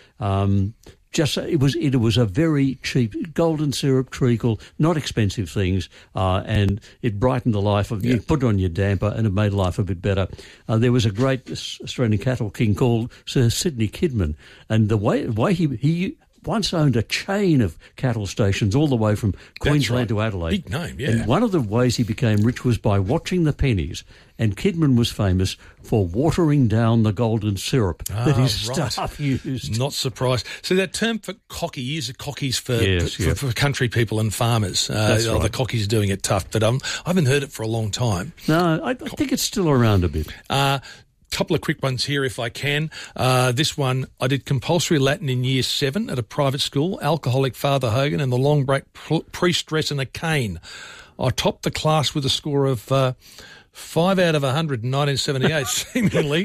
it was a very cheap golden syrup, treacle, not expensive things, and it brightened the life of you. Put it on your damper, and it made life a bit better. There was a great Australian cattle king called Sir Sidney Kidman, and the way he once owned a chain of cattle stations all the way from Queensland to Adelaide. Big name, yeah. And one of the ways he became rich was by watching the pennies. And Kidman was famous for watering down the golden syrup that his staff used. Not surprised. So that term for cocky is cockies for country people and farmers. That's right. The cockies doing it tough, but I haven't heard it for a long time. No, I think it's still around a bit. Couple of quick ones here if I can. This one, I did compulsory Latin in Year 7 at a private school, alcoholic Father Hogan and the long break priest dress and a cane. I topped the class with a score of 5 out of 100 in 1978, seemingly.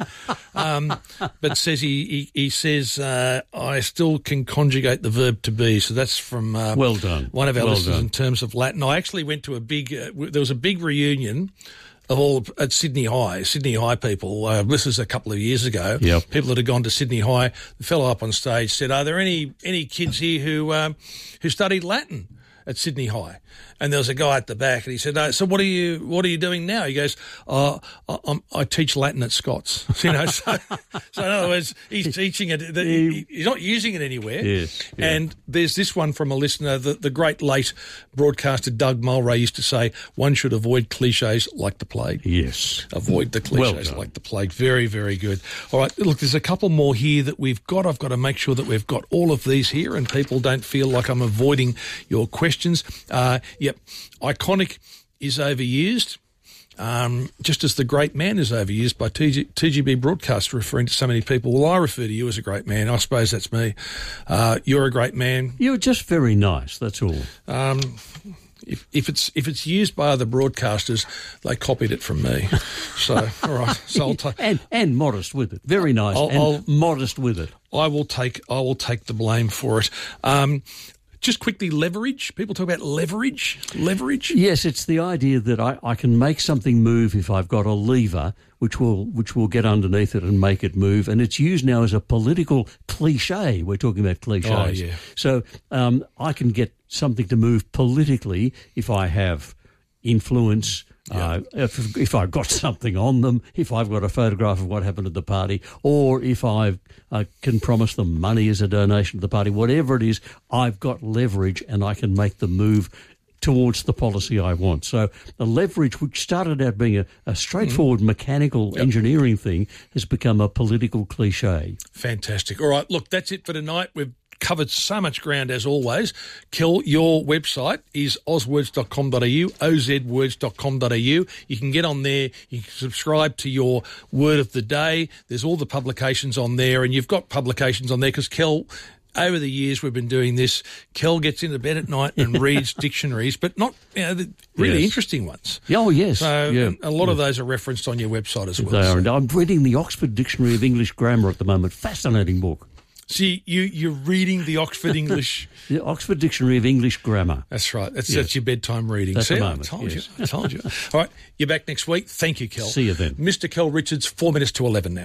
But says he says, I still can conjugate the verb to be. So that's from well done. One of our listeners in terms of Latin. I actually went to there was a big reunion of all at Sydney High people. This was a couple of years ago. Yep. People that had gone to Sydney High. The fellow up on stage said, "Are there any kids here who studied Latin at Sydney High?" And there was a guy at the back, and he said, "So what are you doing now?" He goes, "I teach Latin at Scots." So in other words, he's teaching it. He's not using it anywhere. Yes. Yeah. And there's this one from a listener. The great late broadcaster Doug Mulray used to say, "One should avoid cliches like the plague." Yes. Avoid the cliches like the plague. Very, very good. All right. Look, there's a couple more here that we've got. I've got to make sure that we've got all of these here, and people don't feel like I'm avoiding your questions. Yep. Iconic is overused, just as the great man is overused by TGB Broadcast, referring to so many people. Well, I refer to you as a great man. I suppose that's me. You're a great man. You're just very nice, that's all. If it's used by other broadcasters, they copied it from me. So, all right. So I'll take and modest with it. Very nice. Modest with it. I will take the blame for it. Just quickly, leverage. People talk about leverage. Leverage? Yes, it's the idea that I can make something move if I've got a lever which will get underneath it and make it move. And it's used now as a political cliche. We're talking about cliches. Oh, yeah. So I can get something to move politically if I have influence, if I've got something on them, if I've got a photograph of what happened at the party, or if I can promise them money as a donation to the party, whatever it is, I've got leverage and I can make the move towards the policy I want. So the leverage, which started out being a straightforward mechanical engineering thing, has become a political cliche. Fantastic. All right, look, that's it for tonight. We've covered so much ground as always. Kel, your website is ozwords.com.au, ozwords.com.au. You can get on there, you can subscribe to your word of the day. There's all the publications on there, and you've got publications on there because Kel, over the years we've been doing this, Kel gets into bed at night and reads dictionaries, but not the really interesting ones. Oh, yes. So a lot of those are referenced on your website as well. They are. And I'm reading the Oxford Dictionary of English Grammar at the moment. Fascinating book. See, you're reading the Oxford English... The Oxford Dictionary of English Grammar. That's right. That's your bedtime reading. That's See, the moment, I told you. All right, you're back next week. Thank you, Kel. See you then. Mr. Kel Richards, 4 minutes to 11 now.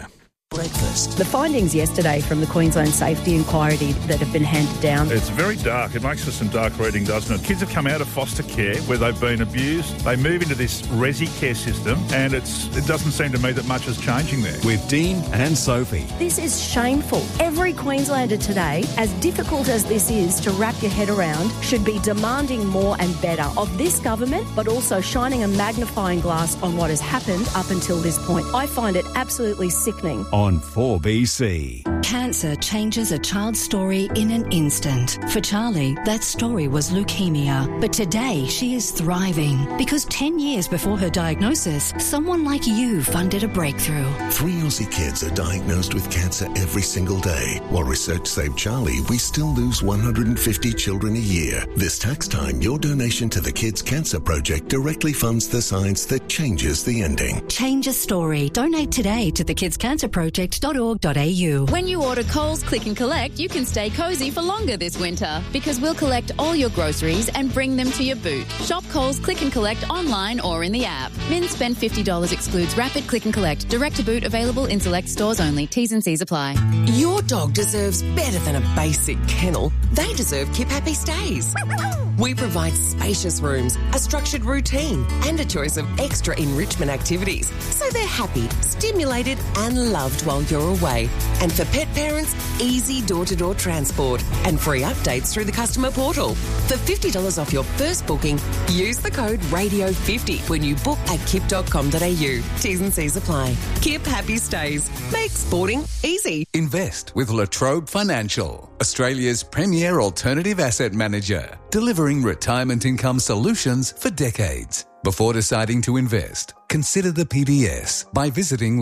Breakfast. The findings yesterday from the Queensland Safety Inquiry that have been handed down. It's very dark. It makes for some dark reading, doesn't it? Kids have come out of foster care where they've been abused. They move into this resi care system and it doesn't seem to me that much is changing there. With Dean and Sophie. This is shameful. Every Queenslander today, as difficult as this is to wrap your head around, should be demanding more and better of this government, but also shining a magnifying glass on what has happened up until this point. I find it absolutely sickening. On 4BC. Cancer changes a child's story in an instant. For Charlie, that story was leukemia. But today, she is thriving because 10 years before her diagnosis, someone like you funded a breakthrough. 3 Aussie kids are diagnosed with cancer every single day. While research saved Charlie, we still lose 150 children a year. This tax time, your donation to the Kids Cancer Project directly funds the science that changes the ending. Change a story. Donate today to thekidscancerproject.org.au. When you order Coles Click and Collect, you can stay cosy for longer this winter because we'll collect all your groceries and bring them to your boot. Shop Coles Click and Collect online or in the app. Min spend $50 excludes rapid click and collect. Direct to boot available in select stores only. T's and C's apply. Your dog deserves better than a basic kennel. They deserve Keep Happy Stays. We provide spacious rooms, a structured routine, and a choice of extra enrichment activities, so they're happy, stimulated, and loved while you're away. And for pet parents, easy door-to-door transport and free updates through the customer portal. For $50 off your first booking, use the code RADIO50 when you book at kip.com.au. T's and C's apply. Kip Happy Stays. Make sporting easy. Invest with La Trobe Financial, Australia's premier alternative asset manager, delivering retirement income solutions for decades. Before deciding to invest, consider the PBS by visiting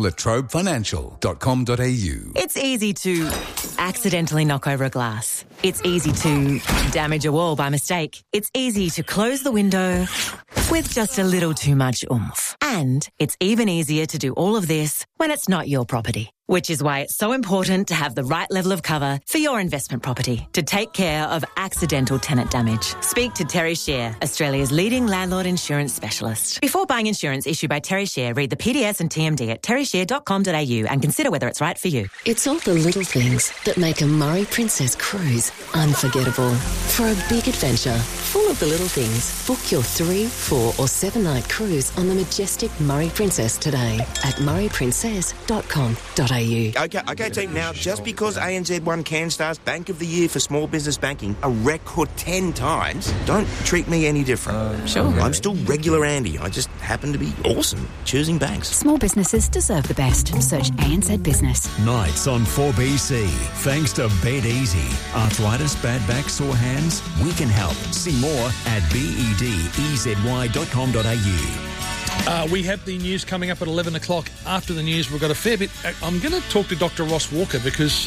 latrobefinancial.com.au. It's easy to accidentally knock over a glass. It's easy to damage a wall by mistake. It's easy to close the window with just a little too much oomph. And it's even easier to do all of this when it's not your property. Which is why it's so important to have the right level of cover for your investment property to take care of accidental tenant damage. Speak to Terry Share, Australia's leading landlord insurance specialist. Before buying insurance issued by Terry Share, read the PDS and TMD at terryshare.com.au and consider whether it's right for you. It's all the little things that make a Murray Princess cruise unforgettable. For a big adventure full of the little things, book your 3, 4 or 7-night cruise on the majestic Murray Princess today at murrayprincess.com.au. Okay, team. Now, just because ANZ won CanStar's Bank of the Year for small business banking a record 10 times, don't treat me any different. Sure. I'm still regular Andy. I just happen to be awesome choosing banks. Small businesses deserve the best. Search ANZ Business. Nights on 4BC. Thanks to Bed Easy. Arthritis, bad back, sore hands? We can help. See more at bedezy.com.au. We have the news coming up at 11 o'clock. After the news, we've got a fair bit. I'm going to talk to Dr. Ross Walker because,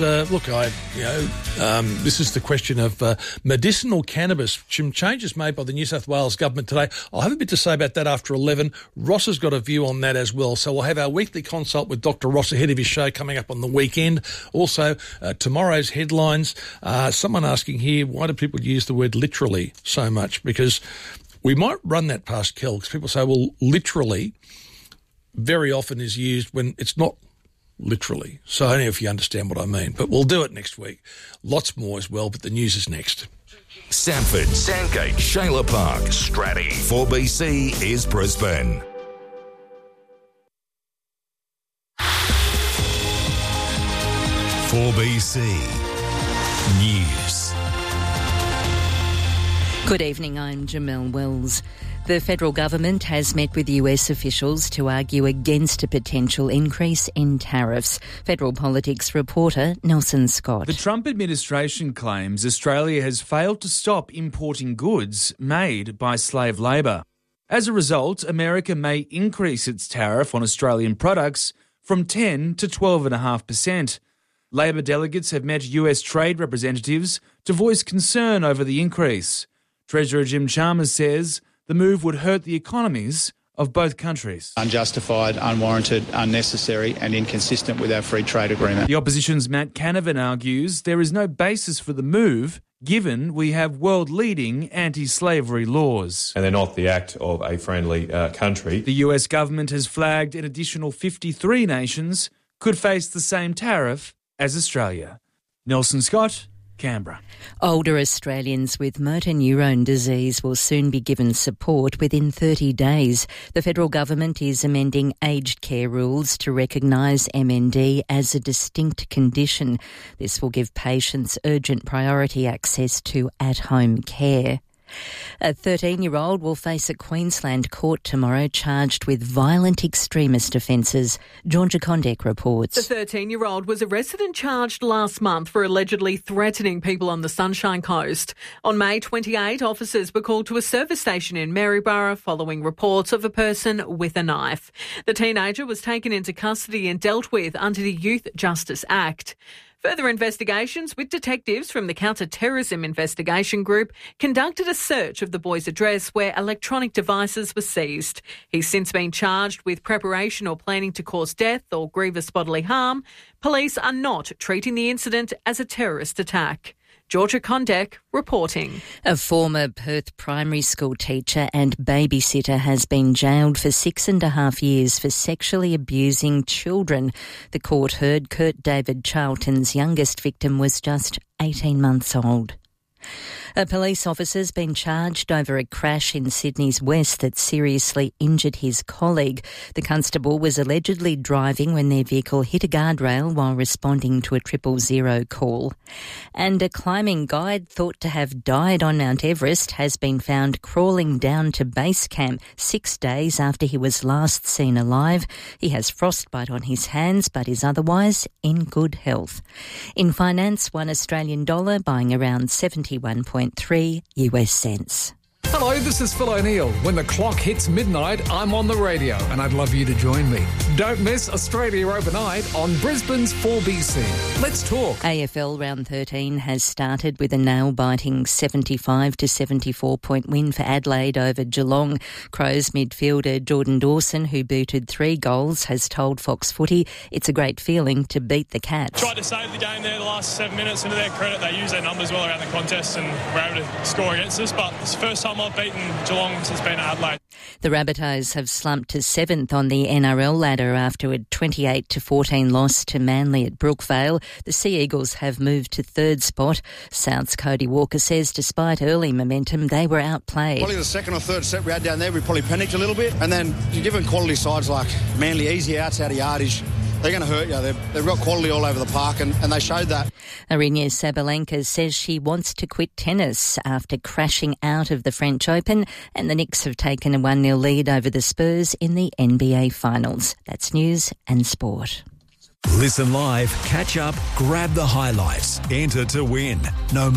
this is the question of medicinal cannabis. Some changes made by the New South Wales government today. I'll have a bit to say about that after 11. Ross has got a view on that as well. So we'll have our weekly consult with Dr. Ross ahead of his show coming up on the weekend. Also, tomorrow's headlines. Someone asking here, why do people use the word literally so much? Because we might run that past Kel because people say, well, literally very often is used when it's not literally. So I don't know if you understand what I mean, but we'll do it next week. Lots more as well, but the news is next. Sanford, Sandgate, Shayla Park, Stratty. 4BC is Brisbane. News. Good evening, I'm Jamelle Wells. The federal government has met with US officials to argue against a potential increase in tariffs. Federal politics reporter Nelson Scott. The Trump administration claims Australia has failed to stop importing goods made by slave labour. As a result, America may increase its tariff on Australian products from 10 to 12.5%. Labor delegates have met US trade representatives to voice concern over the increase. Treasurer Jim Chalmers says the move would hurt the economies of both countries. Unjustified, unwarranted, unnecessary and inconsistent with our free trade agreement. The opposition's Matt Canavan argues there is no basis for the move given we have world-leading anti-slavery laws. And they're not the act of a friendly country. The US government has flagged an additional 53 nations could face the same tariff as Australia. Nelson Scott, Canberra. Older Australians with motor neurone disease will soon be given support within 30 days. The federal government is amending aged care rules to recognise MND as a distinct condition. This will give patients urgent priority access to at-home care. A 13-year-old will face a Queensland court tomorrow charged with violent extremist offences. Georgia Condek reports. The 13-year-old was arrested and charged last month for allegedly threatening people on the Sunshine Coast. On May 28, officers were called to a service station in Maryborough following reports of a person with a knife. The teenager was taken into custody and dealt with under the Youth Justice Act. Further investigations with detectives from the Counter-Terrorism Investigation Group conducted a search of the boy's address where electronic devices were seized. He's since been charged with preparation or planning to cause death or grievous bodily harm. Police are not treating the incident as a terrorist attack. Georgia Condek reporting. A former Perth primary school teacher and babysitter has been jailed for 6.5 years for sexually abusing children. The court heard Kurt David Charlton's youngest victim was just 18 months old. A police officer's been charged over a crash in Sydney's west that seriously injured his colleague. The constable was allegedly driving when their vehicle hit a guardrail while responding to a 000 call. And a climbing guide thought to have died on Mount Everest has been found crawling down to base camp 6 days after he was last seen alive. He has frostbite on his hands but is otherwise in good health. In finance, $1 Australian buying around 71.3 US cents. Hello, this is Phil O'Neill. When the clock hits midnight, I'm on the radio and I'd love you to join me. Don't miss Australia Overnight on Brisbane's 4BC. Let's talk. AFL Round 13 has started with a nail-biting 75 to 74 point win for Adelaide over Geelong. Crows midfielder Jordan Dawson, who booted 3 goals, has told Fox Footy it's a great feeling to beat the Cats. Tried to save the game there the last 7 minutes, and to their credit, they used their numbers well around the contest and were able to score against us. But it's the first time I've beaten Geelong since being at Adelaide. The Rabbitohs have slumped to 7th on the NRL ladder after a 28-14 loss to Manly at Brookvale. The Sea Eagles have moved to 3rd spot. South's Cody Walker says despite early momentum, they were outplayed. Probably the 2nd or 3rd set we had down there, we probably panicked a little bit. And then you're given quality sides like Manly, easy outs out of yardage. They're going to hurt you. They've got quality all over the park, and they showed that. Aryna Sabalenka says she wants to quit tennis after crashing out of the French Open, and the Knicks have taken a 1-0 lead over the Spurs in the NBA Finals. That's news and sport. Listen live, catch up, grab the highlights, enter to win. No